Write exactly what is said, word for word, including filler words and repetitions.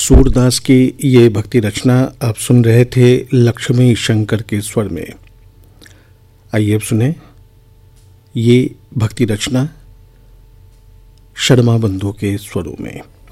सूरदास की ये भक्ति रचना आप सुन रहे थे लक्ष्मी शंकर के स्वर में। आइए अब सुने ये भक्ति रचना शर्मा बंधु के स्वरों में।